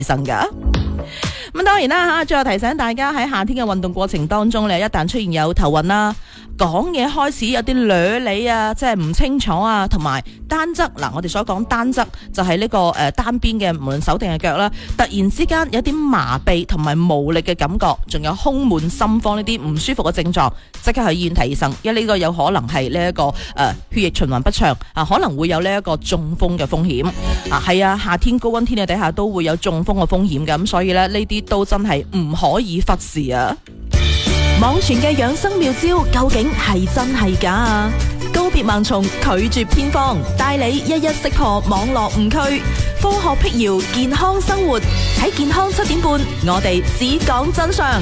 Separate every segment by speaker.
Speaker 1: 升噶。咁當然啦吓，最後提醒大家喺夏天嘅運動過程當中咧，一旦出現有頭暈啦、講嘢開始有啲捋理啊，即係唔清楚啊，同埋單側嗱，我哋所講單側就係呢個單邊嘅，無論手定係腳啦，突然之間有啲麻痹同埋無力嘅感覺，仲有胸悶心慌呢啲唔舒服嘅症狀，即刻去醫院睇醫生，因為呢個有可能係呢一個血液循環不暢啊，可能會有呢一個中風嘅風險啊。係啊，夏天高溫天氣底下都會有中風嘅風險嘅，咁所以咧呢啲都真係唔可以忽視啊。網傳嘅養生妙招究竟係真係假啊？告別盲從，拒絕偏方，帶你一一識破網絡誤區，科學闢謠健康生活，喺健康7點半，我哋只講真相。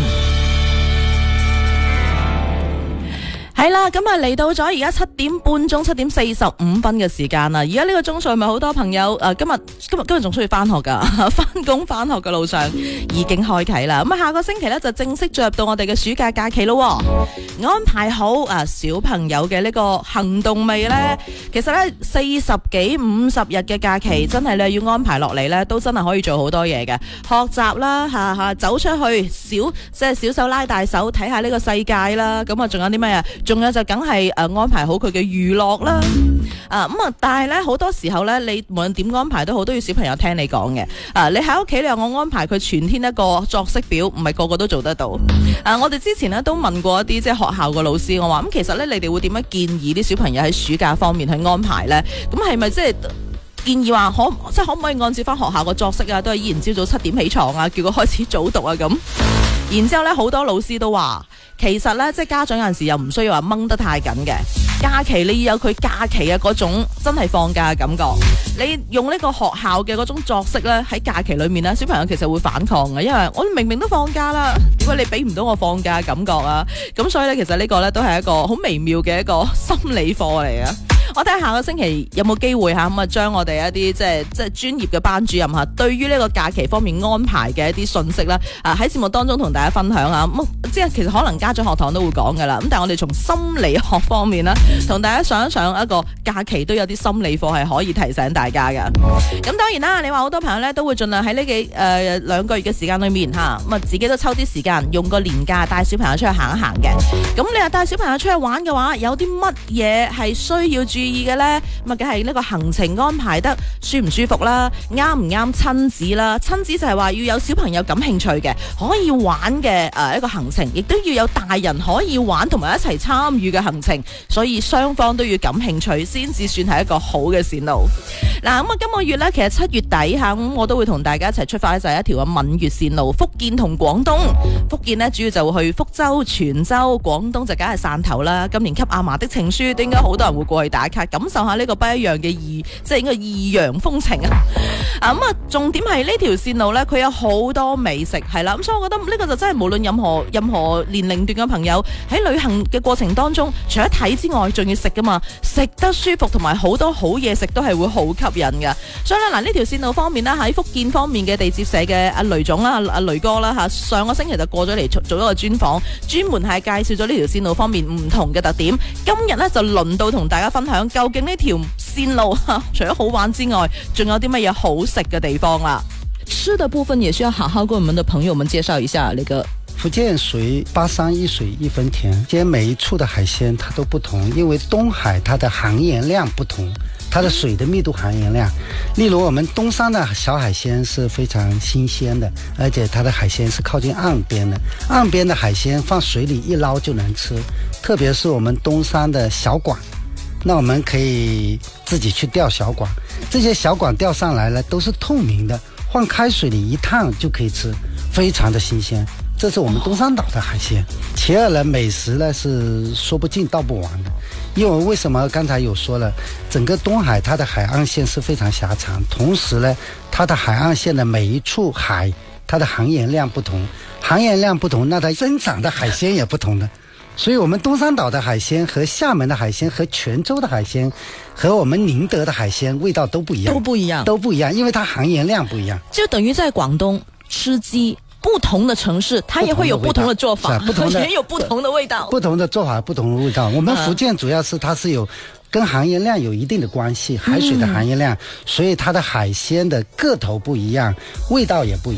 Speaker 1: 係啦，咁啊嚟到咗而家7點半鐘，7點45分嘅時間啦。而家呢個鐘數係咪好多朋友今日仲需要翻學噶？翻工翻學嘅路上已經開啟啦。咁啊，下個星期咧就正式進入到我哋嘅暑假假期咯。安排好小朋友嘅呢個行動未呢？其實咧40幾50日嘅假期，真係咧要安排落嚟咧，都真係可以做好多嘢嘅。學習啦，走出去即係小手拉大手，睇下呢個世界啦。咁啊，仲有啲咩啊？仲有就梗係安排好佢嘅娛樂啦。但係咧好多時候咧，你無論點安排都好，都要小朋友聽你講嘅。你喺屋企，你話我安排佢全天一個作息表，唔係個個都做得到。我哋之前咧都問過一啲即係學校嘅老師，我話咁其實咧你哋會點樣建議啲小朋友喺暑假方面去安排咧？咁係咪即係建議話可唔可以按照翻學校嘅作息啊？都係依然朝早7點起床啊，叫佢開始早讀啊咁。然之後咧好多老師都話，其實咧即係家長有陣時又唔需要話掹得太緊嘅。假期你要有佢假期嘅嗰種真係放假嘅感覺，你用呢個學校嘅嗰種作息咧喺假期裏面咧，小朋友其實會反抗嘅，因為我明明都放假啦，點解你俾唔到我放假嘅感覺啊？咁所以咧，其實呢個咧都係一個好微妙嘅一個心理課嚟嘅。我睇下下個星期有冇機會咁將我哋一啲即係專業嘅班主任對於呢個假期方面安排嘅一啲信息啦，喺節目當中同大家分享啊。即係其實可能家長學堂都會講噶啦，咁但係我哋從心理學方面啦，同大家上一上一個假期都有啲心理課係可以提醒大家噶。咁當然啦，你話好多朋友咧都會盡量喺呢2個月嘅時間裏面自己都抽啲時間用個年假帶小朋友出去行一行嘅。咁你話帶小朋友出去玩嘅話，有啲乜嘢係需要注意嘅呢？咁梗係呢個行程安排得舒唔舒服啦，啱唔啱親子啦？親子就係話要有小朋友感興趣嘅，可以玩嘅一個行程，亦都要有大人可以玩同埋一齊參與嘅行程，所以雙方都要感興趣先至算係一個好嘅線路。嗱，咁今個月呢，其實7月底咁我都會同大家一齊出發，就係一條嘅閩粵線路，福建同廣東。福建呢，主要就會去福州、泉州，廣東就梗係汕頭啦。今年給阿嫲的情書，都應該好多人會過去打卡，感受下呢個不一樣嘅即係應該異樣風情啊！重點係呢條線路呢，佢有好多美食係啦，咁所以我覺得呢個就真係無論任何年齡段嘅朋友喺旅行嘅過程當中，除咗睇之外，仲要食噶嘛，食得舒服同埋好多好嘢食都係會好吸引㗎。所以呢條線路方面呢，喺福建方面嘅地接社嘅阿雷總啦、阿雷哥啦上個星期就過咗嚟做一個專訪，專門係介紹咗呢條線路方面唔同嘅特點。今日呢，就輪到同大家分享，究竟呢條線路除咗好玩之外，仲有啲乜嘢好食嘅地方啦？吃的部分也需要好好跟我們的朋友們介紹一下。那個
Speaker 2: 福建水巴山一水一分田，其實每一處的海鮮它都不同，因為東海它的含鹽量不同，它的水的密度含鹽量。例如我們東山的小海鮮是非常新鮮的，而且它的海鮮是靠近岸邊的，岸邊的海鮮放水裏一撈就能吃，特別是我們東山的小管，那我們可以自己去釣小管，這些小管釣上來呢都是透明的，放開水裏一燙就可以吃，非常的新鮮。這是我們東山島的海鮮。其二呢，美食呢是說不盡道不完的，因為什麼剛才有說了，整個東海它的海岸線是非常狹長，同時呢它的海岸線的每一處海它的含鹽量不同，含鹽量不同，那它生長的海鮮也不同的。所以我們東山島的海鮮和廈門的海鮮和泉州的海鮮和我們寧德的海鮮味道都不一樣，都不一樣，因為它含鹽量不一樣。
Speaker 1: 就等於在廣東吃雞，不同的城市它也會有不同的做法，也有不同的味道，
Speaker 2: 不同的做法，不同的味道。我們福建主要是它是有跟含盐量有一定的关系，海水的含盐量，所以它的海鲜的个头不一样，味道也不一样。